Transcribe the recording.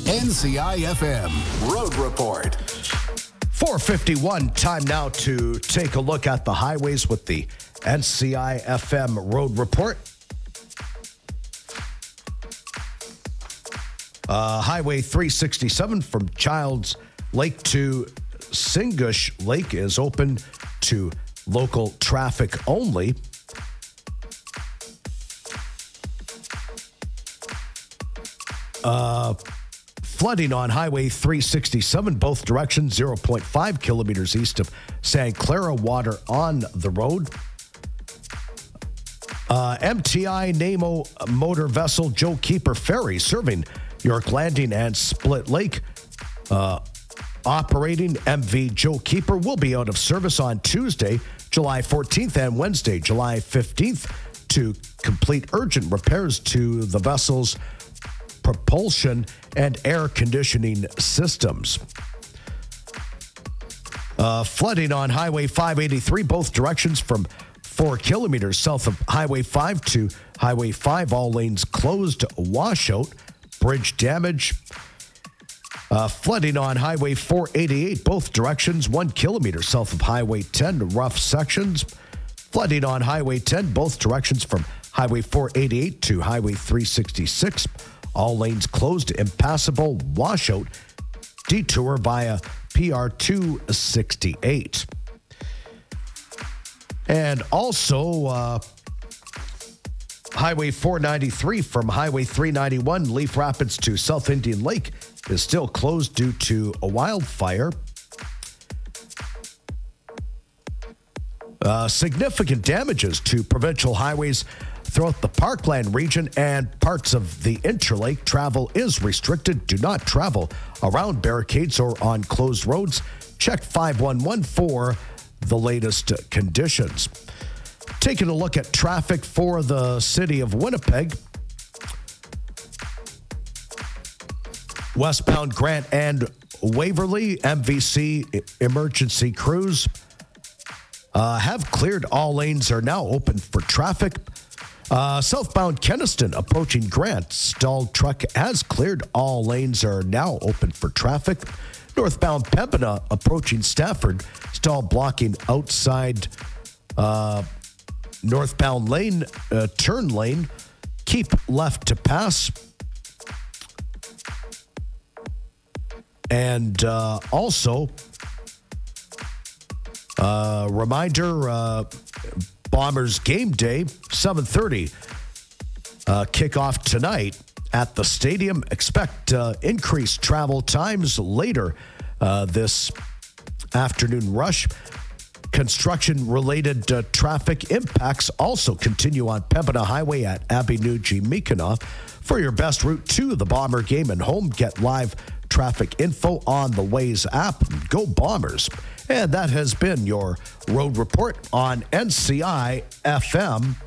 NCI FM Road Report. 4:51, time now to take a look at the highways with the NCI FM Road Report. Highway 367 from Childs Lake to Singush Lake is open to local traffic only. Flooding on Highway 367, both directions, 0.5 kilometers east of San Clara. Water on the road. MTI Nemo motor vessel Joe Keeper Ferry serving York Landing and Split Lake. Operating MV Joe Keeper will be out of service on Tuesday, July 14th and Wednesday, July 15th to complete urgent repairs to the vessel's propulsion and air conditioning systems. Flooding on Highway 583, both directions from 4 kilometers south of Highway 5 to Highway 5, all lanes closed, washout, bridge damage. Flooding on Highway 488, both directions, 1 kilometer south of Highway 10, rough sections. Flooding on Highway 10, both directions from Highway 488 to Highway 366. All lanes closed, impassable, washout, detour via PR 268. And also, Highway 493 from Highway 391, Leaf Rapids to South Indian Lake is still closed due to a wildfire. Significant damages to provincial highways throughout the Parkland region and parts of the Interlake. Travel is restricted. Do not travel around barricades or on closed roads. Check 511 for the latest conditions. Taking a look at traffic for the city of Winnipeg. Westbound Grant and Waverly, MVC emergency crews have cleared. All lanes are now open for traffic. Southbound Kenaston approaching Grant, stalled truck has cleared. All lanes are now open for traffic. Northbound Pembina approaching Stafford, stall blocking outside northbound lane, turn lane. Keep left to pass. And also, reminder, Bombers game day, 7:30. Kickoff tonight at the stadium. Expect increased travel times later this afternoon rush. Construction-related traffic impacts also continue on Pembina Highway at Abenue-Meekinoff. For your best route to the Bomber game and home, get live traffic info on the Waze app. Go Bombers. And that has been your road report on NCI FM.